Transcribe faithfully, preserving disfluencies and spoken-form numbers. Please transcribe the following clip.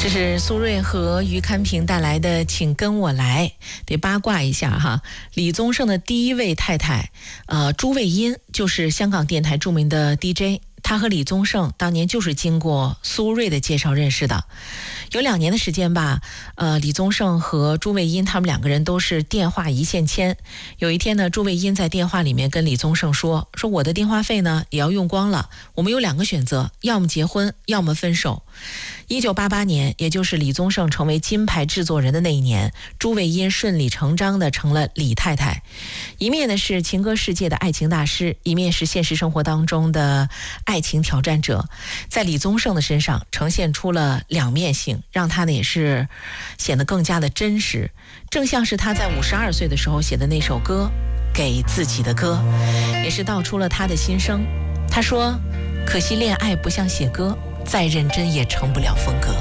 这是苏芮和于堪平带来的《请跟我来》。得八卦一下哈，李宗盛的第一位太太，呃，朱卫茵，就是香港电台著名的 D J。他和李宗盛当年就是经过苏芮的介绍认识的，有两年的时间吧。呃，李宗盛和朱卫茵他们两个人都是电话一线牵。有一天呢，朱卫茵在电话里面跟李宗盛说：“说我的电话费呢也要用光了，我们有两个选择，要么结婚，要么分手。”一九八八年，也就是李宗盛成为金牌制作人的那一年，朱卫茵顺理成章地成了李太太。一面呢是情歌世界的爱情大师，一面是现实生活当中的爱情挑战者，在李宗盛的身上呈现出了两面性，让他呢也是显得更加的真实。正像是他在五十二岁的时候写的那首歌《给自己的歌》，也是道出了他的心声。他说：“可惜恋爱不像写歌，再认真也成不了风格。”